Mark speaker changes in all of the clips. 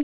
Speaker 1: 听，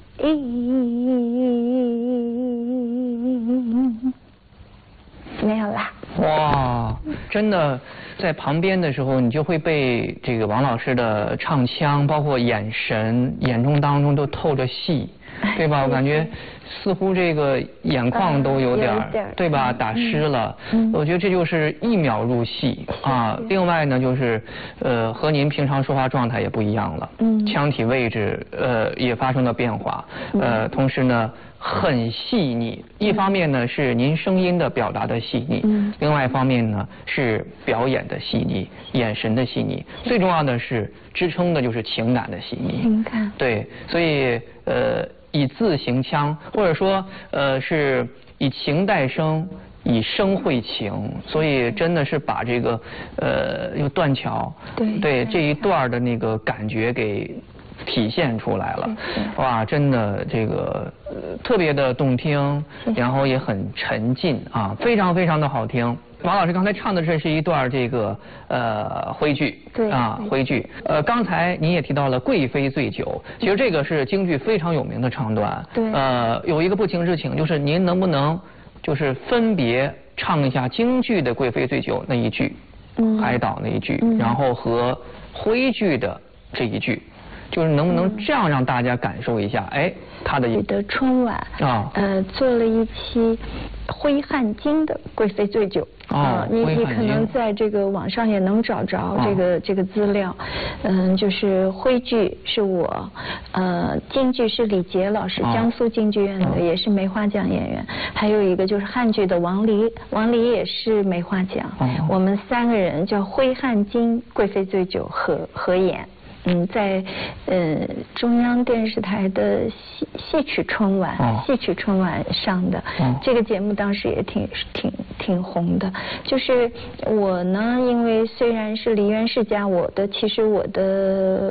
Speaker 1: 没有啦。
Speaker 2: 哇，真的，在旁边的时候，你就会被这个王老师的唱腔，包括眼神、眼中当中都透着戏，对吧？我感觉似乎这个眼眶都有点对吧？打湿了。我觉得这就是1秒入戏啊。另外呢，就是和您平常说话状态也不一样了。腔体位置也发生了变化。同时呢，很细腻。一方面呢是您声音的表达的细腻，另外一方面呢是表演的细腻，眼神的细腻，最重要的是支撑的就是情感的细腻。
Speaker 1: 情感。
Speaker 2: 对，所以以字行腔，或者说是以情带声，以声会情，所以真的是把这个用断桥对这一段的那个感觉给体现出来了。哇，真的这个特别的动听，然后也很沉浸啊，非常非常的好听。王老师刚才唱的这是一段这个徽剧，
Speaker 1: 对
Speaker 2: 啊，徽剧。刚才您也提到了《贵妃醉酒》，其实这个是京剧非常有名的唱段。
Speaker 1: 对。
Speaker 2: 有一个不情之请，就是您能不能就是分别唱一下京剧的《贵妃醉酒》那一句，海岛那一句，然后和徽剧的这一句。就是能不能这样让大家感受一下，哎，他的
Speaker 1: 春晚啊，做了一期徽汉京的《贵妃醉酒》啊，你可能在这个网上也能找着这个资料，就是徽剧是我，京剧是李杰老师，江苏京剧院的，也是梅花奖演员，还有一个就是汉剧的王黎也是梅花奖，我们3个人叫徽汉京《贵妃醉酒》合演。在中央电视台的戏曲春晚上的这个节目，当时也挺红的。就是我呢，因为虽然是梨园世家，其实我的